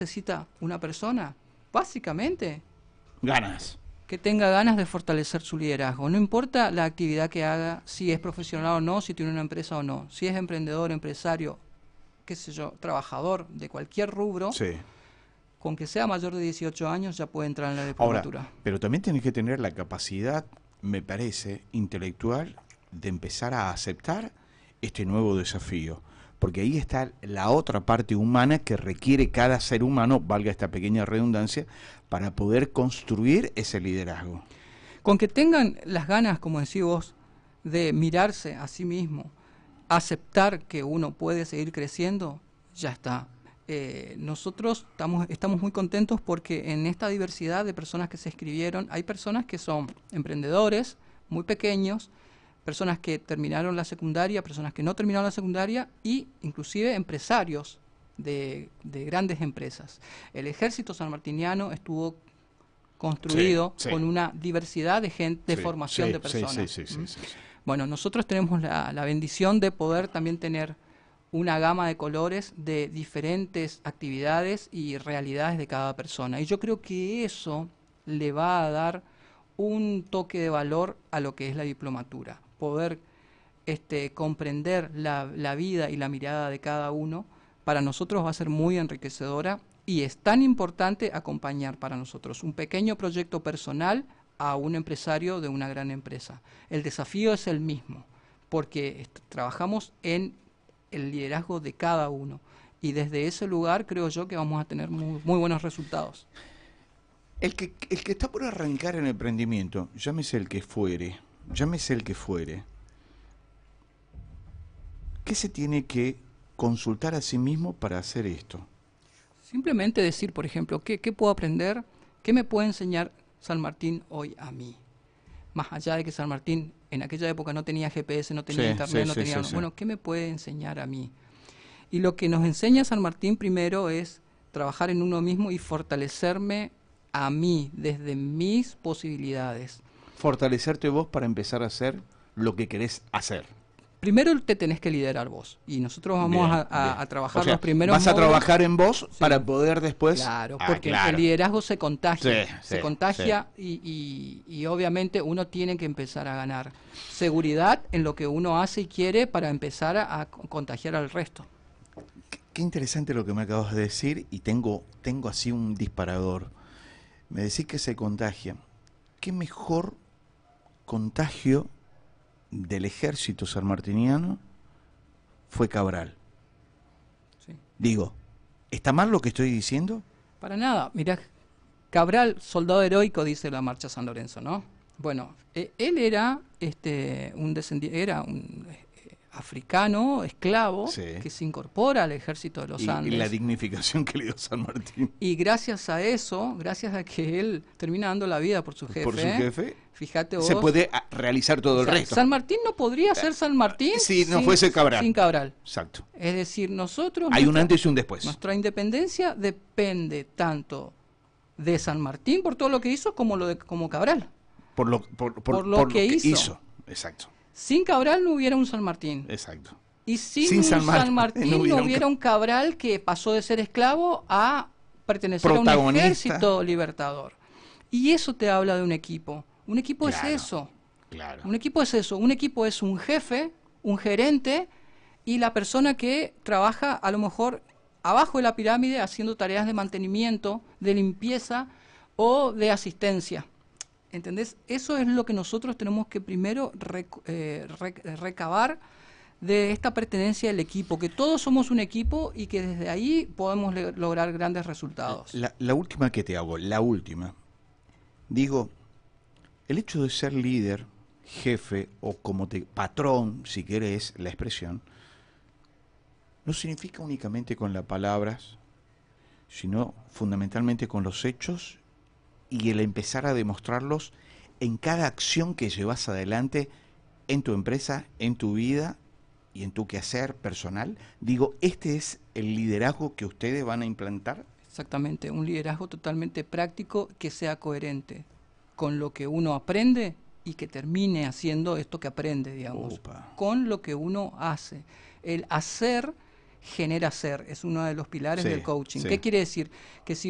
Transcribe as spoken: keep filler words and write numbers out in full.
necesita una persona? Básicamente, Ganas. que tenga ganas de fortalecer su liderazgo. No importa la actividad que haga, si es profesional o no, si tiene una empresa o no, si es emprendedor, empresario, qué sé yo, trabajador de cualquier rubro, Sí. con que sea mayor de dieciocho años ya puede entrar en la Ahora, diplomatura. pero también tenés que tener la capacidad, me parece, intelectual de empezar a aceptar este nuevo desafío. Porque ahí está la otra parte humana que requiere cada ser humano, valga esta pequeña redundancia, para poder construir ese liderazgo. Con que tengan las ganas, como decís vos, de mirarse a sí mismo, aceptar que uno puede seguir creciendo, ya está. Eh, nosotros estamos, estamos muy contentos porque en esta diversidad de personas que se escribieron, hay personas que son emprendedores, muy pequeños, personas que terminaron la secundaria, personas que no terminaron la secundaria y inclusive empresarios de, de grandes empresas. El ejército sanmartiniano estuvo construido Sí, sí. con una diversidad de gente, de Sí, formación sí, de personas. sí, sí, sí, ¿Mm? sí, sí. Bueno, nosotros tenemos la, la bendición de poder también tener una gama de colores de diferentes actividades y realidades de cada persona. Y yo creo que eso le va a dar un toque de valor a lo que es la diplomatura. Poder este, comprender la, la vida y la mirada de cada uno, para nosotros va a ser muy enriquecedora y es tan importante acompañar para nosotros un pequeño proyecto personal a un empresario de una gran empresa. El desafío es el mismo, porque trabajamos en el liderazgo de cada uno y desde ese lugar creo yo que vamos a tener muy, muy buenos resultados. El que, el que está por arrancar en el emprendimiento, llámese el que fuere, llámese el que fuere, ¿qué se tiene que consultar a sí mismo para hacer esto? Simplemente decir, por ejemplo, ¿qué, qué puedo aprender? ¿Qué me puede enseñar San Martín hoy a mí? Más allá de que San Martín en aquella época no tenía G P S, no tenía Sí, internet, sí, no sí, tenía... sí, sí. Bueno, ¿qué me puede enseñar a mí? Y lo que nos enseña San Martín primero es trabajar en uno mismo y fortalecerme a mí, desde mis posibilidades. Fortalecerte vos para empezar a hacer lo que querés hacer. Primero te tenés que liderar vos. Y nosotros vamos Bien, a, a, bien. a trabajar O sea, los primeros vas a módulos. trabajar en vos Sí. para poder después... Claro, Ah, porque claro. el liderazgo se contagia. Sí, se sí, contagia y, y, y obviamente uno tiene que empezar a ganar seguridad en lo que uno hace y quiere para empezar a, a contagiar al resto. Qué, qué interesante lo que me acabas de decir y tengo, tengo así un disparador. Me decís que se contagia. ¿Qué mejor contagio del ejército sanmartiniano fue Cabral? Sí. Digo, ¿está mal lo que estoy diciendo? Para nada. Mirá, Cabral, soldado heroico, dice la Marcha San Lorenzo, ¿no? Bueno, eh, él era este, un descendiente, era un eh, africano, esclavo, Sí. que se incorpora al ejército de los Y, Andes. y la dignificación que le dio San Martín. Y gracias a eso, gracias a que él termina dando la vida por su jefe, Por su jefe, fíjate vos, se puede a- realizar todo o sea, el resto. San Martín no podría ser San Martín Si no sin, fuese Cabral. sin Cabral. Exacto. Es decir, nosotros... Hay un nuestra, antes y un después. Nuestra independencia depende tanto de San Martín por todo lo que hizo como lo de como Cabral. Por lo, por, por, Por lo por que hizo. Exacto. Sin Cabral no hubiera un San Martín. Exacto. Y sin, Sin un San San, Mar- Martín no no hubiera hubiera, un un Cabral que pasó de ser esclavo a pertenecer a un Protagonista. ejército libertador. Y eso te habla de un equipo. Un equipo Claro, es eso. Claro. Un equipo es eso. Un equipo es un jefe, un gerente y la persona que trabaja a lo mejor abajo de la pirámide haciendo tareas de mantenimiento, de limpieza o de asistencia. ¿Entendés? Eso es lo que nosotros tenemos que primero rec eh, rec recabar de esta pertenencia al equipo, que todos somos un equipo y que desde ahí podemos lograr grandes resultados. La, la última que te hago, la última. Digo, el hecho de ser líder, jefe o como te, patrón, si querés la expresión, no significa únicamente con las palabras, sino fundamentalmente con los hechos y el empezar a demostrarlos en cada acción que llevas adelante en tu empresa, en tu vida y en tu quehacer personal. Digo, ¿este es el liderazgo que ustedes van a implantar? Exactamente, un liderazgo totalmente práctico que sea coherente con lo que uno aprende y que termine haciendo esto que aprende, digamos, Opa. con lo que uno hace. El hacer genera ser, es uno de los pilares Sí, del coaching. sí. ¿Qué quiere decir? Que si